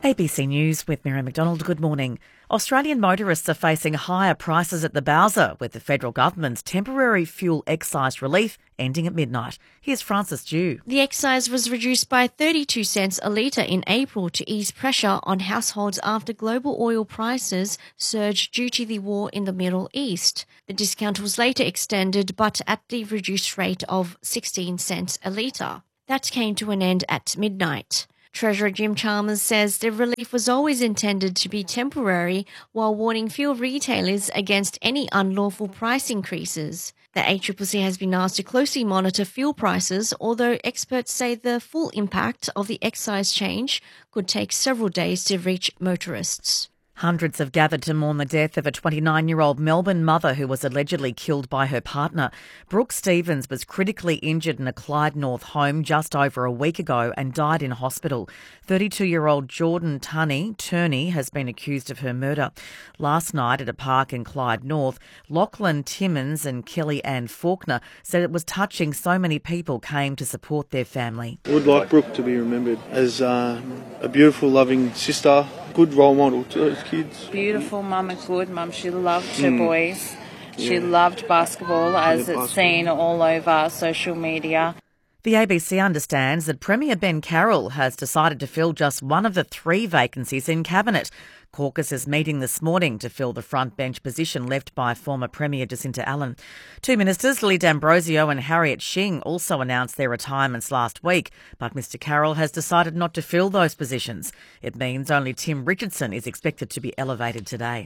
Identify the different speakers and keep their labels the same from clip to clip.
Speaker 1: ABC News with Mary McDonald. Good morning. Australian motorists are facing higher prices at the Bowser, with the federal government's temporary fuel excise relief ending at midnight. Here's Francis Dew.
Speaker 2: The excise was reduced by 32 cents a litre in April to ease pressure on households after global oil prices surged due to the war in the Middle East. The discount was later extended, but at the reduced rate of 16 cents a litre. That came to an end at midnight. Treasurer Jim Chalmers says the relief was always intended to be temporary, while warning fuel retailers against any unlawful price increases. The ACCC has been asked to closely monitor fuel prices, although experts say the full impact of the excise change could take several days to reach motorists.
Speaker 1: Hundreds have gathered to mourn the death of a 29-year-old Melbourne mother who was allegedly killed by her partner. Brooke Stevens was critically injured in a Clyde North home just over a week ago and died in hospital. 32-year-old Jordan Turney has been accused of her murder. Last night at a park in Clyde North, Lachlan Timmins and Kelly Ann Faulkner said it was touching so many people came to support their family.
Speaker 3: I would like Brooke to be remembered as a beautiful, loving sister, good role model to those kids.
Speaker 4: Beautiful mum and good mum. She loved her boys. She loved basketball, as it's seen all over social media.
Speaker 1: The ABC understands that Premier Ben Carroll has decided to fill just one of the 3 vacancies in Cabinet. Caucus is meeting this morning to fill the front bench position left by former Premier Jacinta Allen. 2 ministers, Lily D'Ambrosio and Harriet Shing, also announced their retirements last week, but Mr Carroll has decided not to fill those positions. It means only Tim Richardson is expected to be elevated today.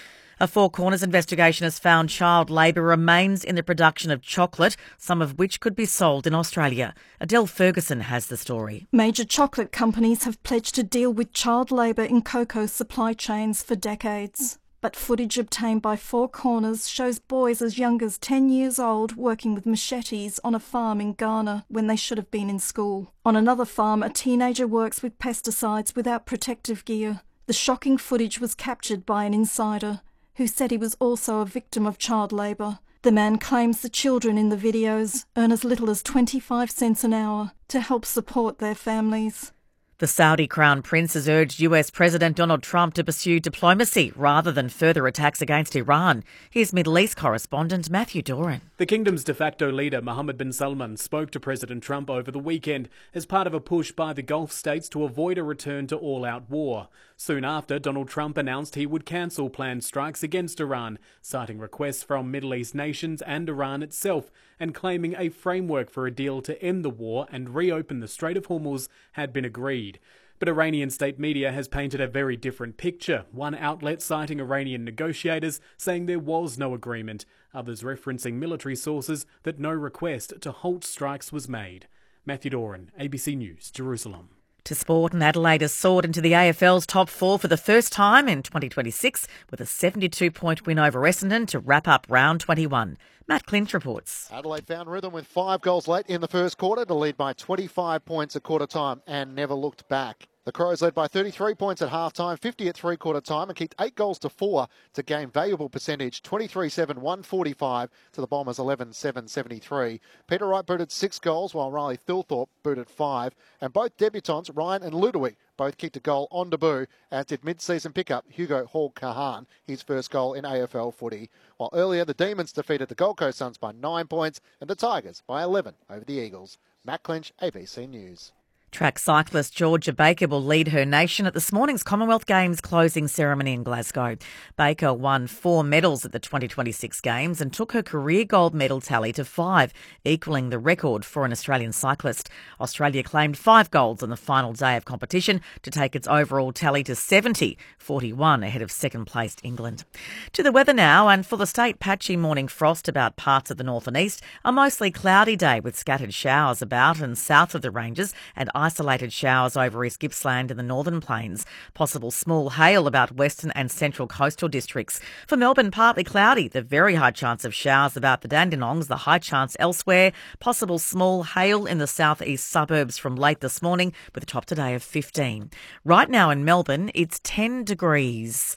Speaker 1: A Four Corners investigation has found child labour remains in the production of chocolate, some of which could be sold in Australia. Adele Ferguson has the story.
Speaker 5: Major chocolate companies have pledged to deal with child labour in cocoa supply chains for decades. But footage obtained by Four Corners shows boys as young as 10 years old working with machetes on a farm in Ghana when they should have been in school. On another farm, a teenager works with pesticides without protective gear. The shocking footage was captured by an insider who said he was also a victim of child labour. The man claims the children in the videos earn as little as 25 cents an hour to help support their families.
Speaker 1: The Saudi Crown Prince has urged US President Donald Trump to pursue diplomacy rather than further attacks against Iran. Here's Middle East correspondent Matthew Doran.
Speaker 6: The kingdom's de facto leader, Mohammed bin Salman, spoke to President Trump over the weekend as part of a push by the Gulf states to avoid a return to all-out war. Soon after, Donald Trump announced he would cancel planned strikes against Iran, citing requests from Middle East nations and Iran itself, and claiming a framework for a deal to end the war and reopen the Strait of Hormuz had been agreed. But Iranian state media has painted a very different picture, one outlet citing Iranian negotiators saying there was no agreement, others referencing military sources that no request to halt strikes was made. Matthew Doran, ABC News, Jerusalem.
Speaker 1: To sport, and Adelaide has soared into the AFL's top 4 for the first time in 2026 with a 72-point win over Essendon to wrap up round 21. Matt Clinch reports.
Speaker 7: Adelaide found rhythm with 5 goals late in the first quarter to lead by 25 points at quarter time and never looked back. The Crows led by 33 points at half-time, 50 at three-quarter time and kicked 8 goals to 4 to gain valuable percentage, 23-7, 145 to the Bombers 11-7, 73. Peter Wright booted 6 goals while Riley Thilthorpe booted 5. And both debutants, Ryan and Ludovic, both kicked a goal on debut, as did mid-season pickup Hugo Hall-Kahan, his first goal in AFL footy. While earlier the Demons defeated the Gold Coast Suns by 9 points and the Tigers by 11 over the Eagles. Matt Clinch, ABC News.
Speaker 1: Track cyclist Georgia Baker will lead her nation at this morning's Commonwealth Games closing ceremony in Glasgow. Baker won 4 medals at the 2026 Games and took her career gold medal tally to 5, equalling the record for an Australian cyclist. Australia claimed 5 golds on the final day of competition to take its overall tally to 70, 41 ahead of second-placed England. To the weather now, and for the state, patchy morning frost about parts of the north and east, a mostly cloudy day with scattered showers about and south of the ranges and isolated showers over East Gippsland and the Northern Plains. Possible small hail about western and central coastal districts. For Melbourne, partly cloudy. The very high chance of showers about the Dandenongs, the high chance elsewhere. Possible small hail in the southeast suburbs from late this morning with a top today of 15. Right now in Melbourne, it's 10 degrees.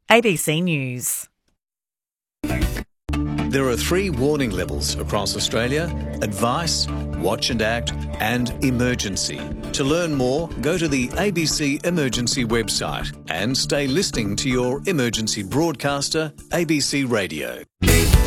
Speaker 1: ABC News.
Speaker 8: There are 3 warning levels across Australia: advice, Watch and Act and Emergency. To learn more, go to the ABC Emergency website and stay listening to your emergency broadcaster, ABC Radio.